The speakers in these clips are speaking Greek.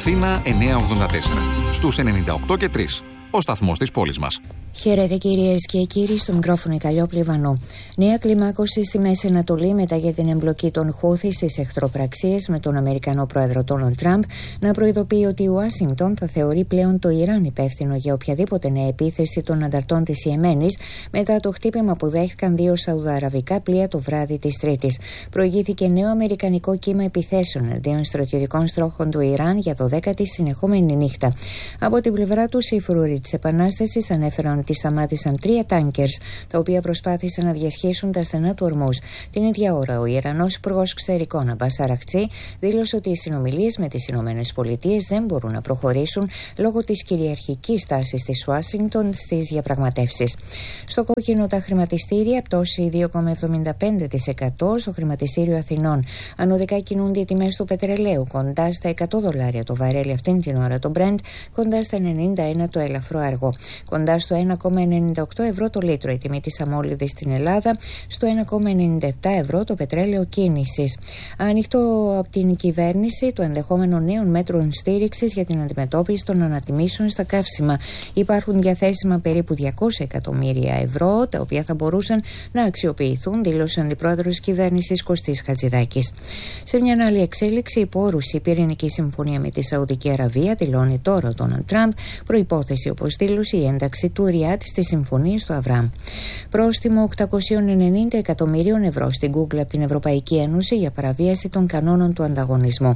Αθήνα 984, στους 98 και 3, ο σταθμός της πόλης μας. Χαίρετε κυρίες και κύριοι, στο μικρόφωνο η Καλλιόπλη Βανού. Νέα κλιμάκωση στη Μέση Ανατολή μετά για την εμπλοκή των Χούθι στις εχθροπραξίες με τον Αμερικανό πρόεδρο Ντόναλντ Τραμπ να προειδοποιεί ότι η Ουάσιγκτον θα θεωρεί πλέον το Ιράν υπεύθυνο για οποιαδήποτε νέα επίθεση των ανταρτών της Ιεμένης μετά το χτύπημα που δέχτηκαν δύο σαουδαραβικά πλοία το βράδυ της Τρίτης. Προηγήθηκε νέο αμερικανικό κύμα επιθέσεων εναντίον στρατιωτικών στόχων του Ιράν για 12η συνεχόμενη νύχτα. Από την πλευρά του, οι φρουροί της Επανάστασης ανέφεραν ότι σταμάτησαν 3 τάνκερς τα οποία προσπάθησαν να διασχίσουν τα στενά του Ορμούζ. Την ίδια ώρα, ο Ιρανός Υπουργός Εξωτερικών Αμπάς Αραχτσί δήλωσε ότι οι συνομιλίες με τις ΗΠΑ δεν μπορούν να προχωρήσουν λόγω της κυριαρχικής τάσης της Ουάσιγκτον στις διαπραγματεύσεις. Στο κόκκινο τα χρηματιστήρια, πτώση 2,75% στο χρηματιστήριο Αθηνών. Ανωδικά κινούνται οι τιμές του πετρελαίου κοντά στα $100 το βαρέλι αυτήν την ώρα, το Brent κοντά στα 91 το ελαφρό αργό, κοντά στο 1,98 ευρώ το λίτρο η τιμή της αμόλυδης στην Ελλάδα, στο 1,97 ευρώ το πετρέλαιο κίνησης. Ανοιχτό από την κυβέρνηση το ενδεχόμενο νέων μέτρων στήριξης για την αντιμετώπιση των ανατιμήσεων στα καύσιμα. Υπάρχουν διαθέσιμα περίπου 200 εκατομμύρια ευρώ, τα οποία θα μπορούσαν να αξιοποιηθούν, δήλωσε ο αντιπρόεδρος της κυβέρνησης Κωστής Χατζηδάκης. Σε μια άλλη εξέλιξη, η πυρηνική συμφωνία με τη Σαουδική Αραβία, δηλώνει τώρα ο Ντόναλντ Τραμπ, προϋπόθεση όπως δήλωσε η ένταξη του Ριάτ στις συμφωνίες του Αβραάμ. Πρόστιμο 890 εκατομμυρίων ευρώ στην Google από την Ευρωπαϊκή Ένωση για παραβίαση των κανόνων του ανταγωνισμού.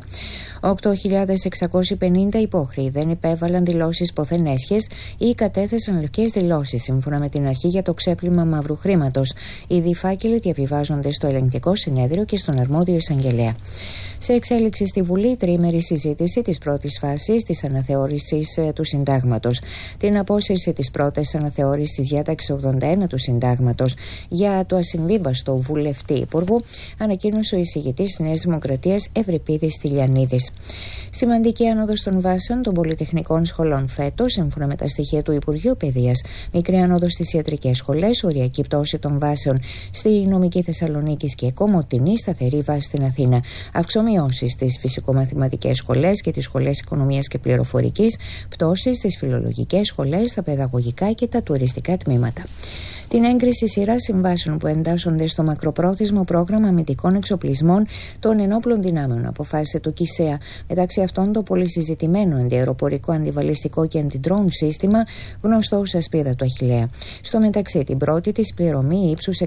8.650 υπόχρεοι δεν υπέβαλαν δηλώσεις ποθεν έσχες ή κατέθεσαν λευκές δηλώσεις σύμφωνα με την αρχή για το ξέπλυμα μαύρου χρήματος. Οι διφάκελοι διαβιβάζονται στο ελεγκτικό συνέδριο και στον αρμόδιο εισαγγελέα. Σε εξέλιξη στη Βουλή, η τριήμερη συζήτηση της πρώτης φάσης της αναθεώρησης του Συντάγματος. Την απόσυρση της πρώτης αναθεώρησης της διάταξης 81 του Συντάγματος για το ασυμβίβαστο βουλευτή υπουργού ανακοίνωσε ο εισηγητής της Νέας Δημοκρατίας Ευρυπίδης Τηλιανίδης. Σημαντική άνοδος των βάσεων των πολυτεχνικών σχολών φέτος, σύμφωνα με τα στοιχεία του Υπουργείου Παιδείας. Μικρή άνοδος στις ιατρικές σχολές, οριακή πτώση των βάσεων στη νομική Θεσσαλονίκης και κομωτινή σταθερή βάση στην Αθήνα. Αυξομειώσεις στις φυσικομαθηματικές σχολές και τις σχολές οικονομίας και πληροφορικής, πτώσεις στις φιλολογικές σχολές, στα παιδαγωγικά και τα τουριστικά τμήματα. Την έγκριση σειράς συμβάσεων που εντάσσονται στο μακροπρόθεσμο πρόγραμμα αμυντικών εξοπλισμών των ενόπλων δυνάμεων αποφάσισε το ΚΙΣΕΑ. Μεταξύ αυτών το πολυσυζητημένο αντιαεροπορικό αντιβαλιστικό και αντιντρόουν σύστημα, γνωστό ως ασπίδα του Αχιλλέα. Στο μεταξύ, την πρώτη της πληρωμή ύψους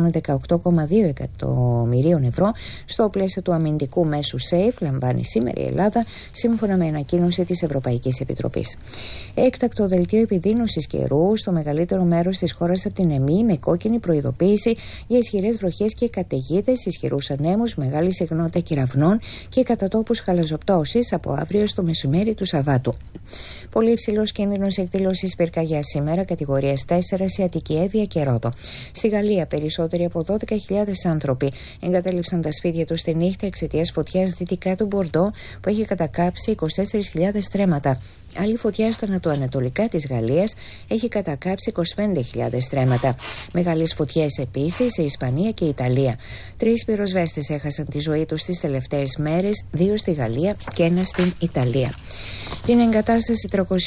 118,2 εκατομμυρίων ευρώ στο πλαίσιο του αμυντικού μέσου SAFE λαμβάνει σήμερα η Ελλάδα, σύμφωνα με ανακοίνωση της Ευρωπαϊκής Επιτροπής. Έκτακτο δελτίο επιδείνωσης καιρού στο μεγαλύτερο μέρος της χώρας από την ΕΜΗ, με κόκκινη προειδοποίηση για ισχυρές βροχές και καταιγίδες, ισχυρούς ανέμους, μεγάλη συχνότητα κεραυνών και κατά τόπους χαλαζοπτώσεις από αύριο στο μεσημέρι του Σαββάτου. Πολύ υψηλός κίνδυνος εκδήλωσης πυρκαγιάς σήμερα, κατηγορίας 4 σε Αττική, Εύβοια και Ρόδο. Στη Γαλλία, περισσότεροι από 12.000 άνθρωποι εγκατέλειψαν τα σπίτια τους τη νύχτα εξαιτίας φωτιάς δυτικά του Μπορντό, που έχει κατακάψει 24.000 στρέμματα. Άλλη φωτιά στο ανατολικά της Γαλλίας έχει κατακάψει 25.000 στρέμματα. Μεγάλες φωτιές επίσης σε Ισπανία και Ιταλία. 3 πυροσβέστες έχασαν τη ζωή τους τις τελευταίες μέρες, 2 στη Γαλλία και 1 στην Ιταλία. Την εγκατάσταση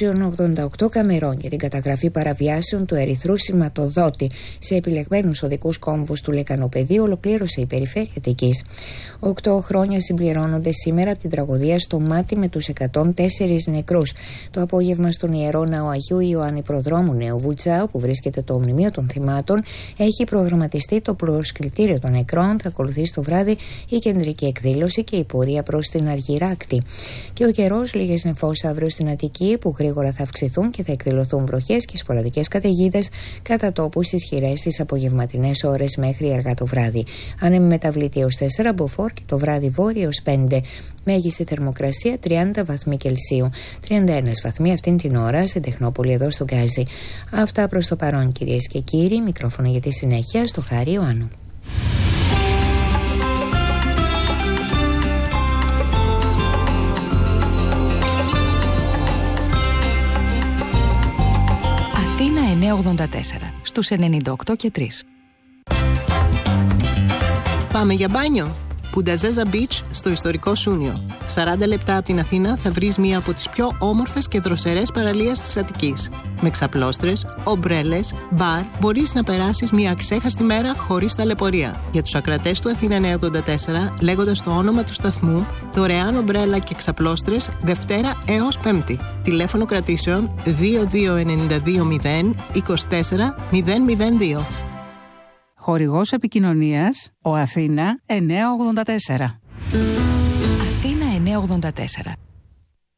388 καμερών για την καταγραφή παραβιάσεων του ερυθρού σηματοδότη σε επιλεγμένους οδικούς κόμβους του Λεκανοπεδίου ολοκλήρωσε η Περιφέρεια Αττικής. 8 χρόνια συμπληρώνονται σήμερα από την τραγωδία στο Μάτι με τους 104 νεκρούς. Το απόγευμα στον Ιερό Ναό Αγίου Ιωάννη Προδρόμου Νέου Βουτσάου, που βρίσκεται το μνημείο των θυμάτων, έχει προγραμματιστεί το προσκλητήριο των νεκρών. Θα ακολουθεί στο βράδυ η κεντρική εκδήλωση και η πορεία προς την Αργυράκτη. Και ο καιρός, λίγες νεφώσεις αύριο στην Αττική, που γρήγορα θα αυξηθούν και θα εκδηλωθούν βροχές και σποραδικές καταιγίδες, κατά τόπους ισχυρές στις απογευματινές ώρες μέχρι αργά το βράδυ. Άνεμοι μεταβλητή έως 4, μποφόρ και το βράδυ βόρειο έως 5. Μέγιστη θερμοκρασία 30 βαθμοί Κελσίου. 31 βαθμοί αυτήν την ώρα στην Τεχνόπολη εδώ στο Γκάζι. Αυτά προς το παρόν, κυρίες και κύριοι. Μικρόφωνο για τη συνέχεια στο Χάρη Ιωάννου. Αθήνα 984 στους 98 και 3. Πάμε για μπάνιο. Πουνταζέζα Beach στο ιστορικό Σούνιο. 40 λεπτά από την Αθήνα θα βρεις μία από τις πιο όμορφες και δροσερές παραλίες της Αττικής. Με ξαπλώστρες, ομπρέλες, μπαρ, μπορείς να περάσεις μία αξέχαστη μέρα χωρίς ταλαιπωρία. Για τους ακρατές του Αθήνα 984, λέγοντας το όνομα του σταθμού, δωρεάν ομπρέλα και ξαπλώστρες Δευτέρα έως Πέμπτη. Τηλέφωνο κρατήσεων 22920 24 002. Χορηγός επικοινωνίας, ο Αθήνα 984. Αθήνα 984.